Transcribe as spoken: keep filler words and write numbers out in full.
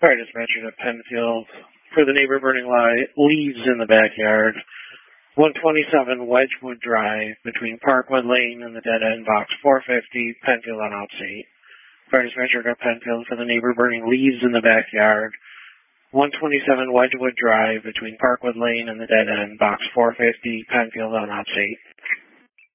Fire dispatcher to Penfield for the neighbor burning li- leaves in the backyard. one twenty-seven Wedgewood Drive between Parkwood Lane and the dead end box four fifty, Penfield on Outstate. Fire dispatcher to Penfield for the neighbor burning leaves in the backyard. one twenty-seven Wedgewood Drive between Parkwood Lane and the dead end box four fifty, Penfield on Outstate.